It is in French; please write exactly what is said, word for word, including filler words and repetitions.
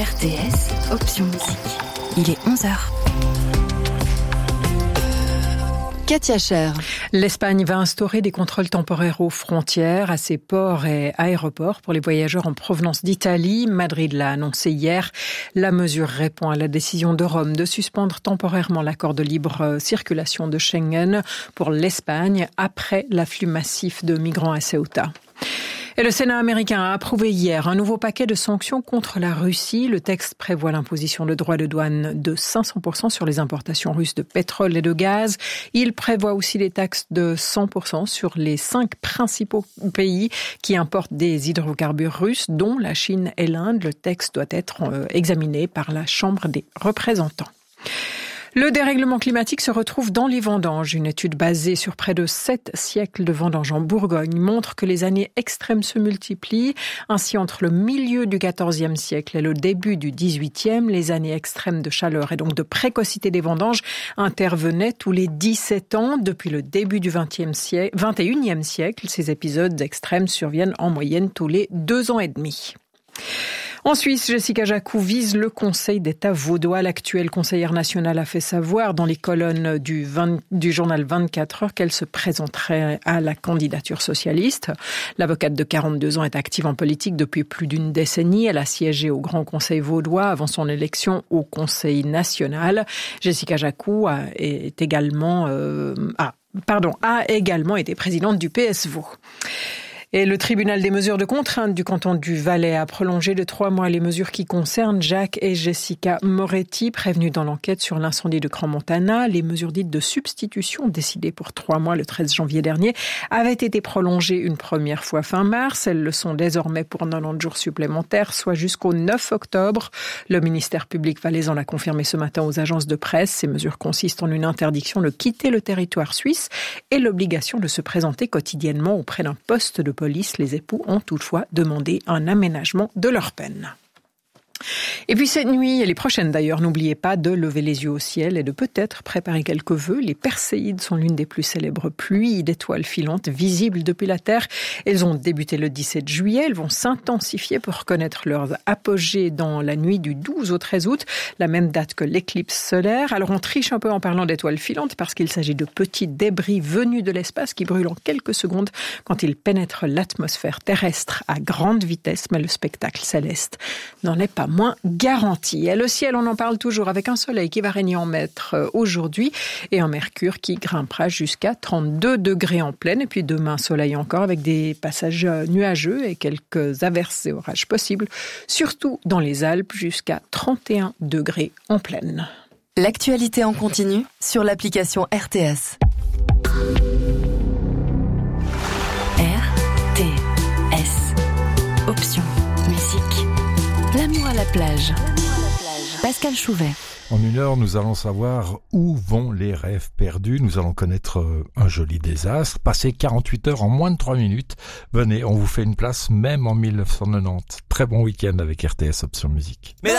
R T S, option musique. Il est onze heures. Katia Cher. L'Espagne va instaurer des contrôles temporaires aux frontières, à ses ports et aéroports pour les voyageurs en provenance d'Italie. Madrid l'a annoncé hier. La mesure répond à la décision de Rome de suspendre temporairement l'accord de libre circulation de Schengen pour l'Espagne après l'afflux massif de migrants à Ceuta. Et le Sénat américain a approuvé hier un nouveau paquet de sanctions contre la Russie. Le texte prévoit l'imposition de droits de douane de cinq cents pour cent sur les importations russes de pétrole et de gaz. Il prévoit aussi des taxes de cent pour cent sur les cinq principaux pays qui importent des hydrocarbures russes, dont la Chine et l'Inde. Le texte doit être examiné par la Chambre des représentants. Le dérèglement climatique se retrouve dans les vendanges. Une étude basée sur près de sept siècles de vendanges en Bourgogne montre que les années extrêmes se multiplient. Ainsi, entre le milieu du quatorzième siècle et le début du dix-huitième, les années extrêmes de chaleur et donc de précocité des vendanges intervenaient tous les dix-sept ans. Depuis le début du vingtième siècle, vingt et unième siècle, ces épisodes extrêmes surviennent en moyenne tous les deux ans et demi. En Suisse, Jessica Jacou vise le Conseil d'État vaudois. L'actuelle conseillère nationale a fait savoir dans les colonnes du, vingt, du journal vingt-quatre heures qu'elle se présenterait à la candidature socialiste. L'avocate de quarante-deux ans est active en politique depuis plus d'une décennie. Elle a siégé au Grand Conseil vaudois avant son élection au Conseil national. Jessica Jacou a, est également, euh, a, pardon, a également été présidente du P S Vaud. Et le tribunal des mesures de contrainte du canton du Valais a prolongé de trois mois les mesures qui concernent Jacques et Jessica Moretti, prévenus dans l'enquête sur l'incendie de Crans-Montana. Les mesures dites de substitution, décidées pour trois mois le treize janvier dernier, avaient été prolongées une première fois fin mars. Elles le sont désormais pour quatre-vingt-dix jours supplémentaires, soit jusqu'au neuf octobre. Le ministère public valaisan l'a confirmé ce matin aux agences de presse. Ces mesures consistent en une interdiction de quitter le territoire suisse et l'obligation de se présenter quotidiennement auprès d'un poste de police. Les époux ont toutefois demandé un aménagement de leur peine. Et puis cette nuit, et les prochaines d'ailleurs, n'oubliez pas de lever les yeux au ciel et de peut-être préparer quelques vœux. Les Perséides sont l'une des plus célèbres pluies d'étoiles filantes visibles depuis la Terre. Elles ont débuté le dix-sept juillet, elles vont s'intensifier pour connaître leur apogée dans la nuit du douze au treize août, la même date que l'éclipse solaire. Alors on triche un peu en parlant d'étoiles filantes parce qu'il s'agit de petits débris venus de l'espace qui brûlent en quelques secondes quand ils pénètrent l'atmosphère terrestre à grande vitesse, mais le spectacle céleste n'en est pas moins garanti. Et le ciel, on en parle toujours, avec un soleil qui va régner en maître aujourd'hui et un mercure qui grimpera jusqu'à trente-deux degrés en pleine. Et puis demain, soleil encore avec des passages nuageux et quelques averses et orages possibles, surtout dans les Alpes, jusqu'à trente et un degrés en pleine. L'actualité en continu sur l'application R T S. R T S. Option musique. L'amour à la plage. Pascal Chouvet. En une heure, nous allons savoir où vont les rêves perdus. Nous allons connaître un joli désastre. Passez quarante-huit heures en moins de trois minutes. Venez, on vous fait une place même en mille neuf cent quatre-vingt-dix. Très bon week-end avec R T S Option Musique.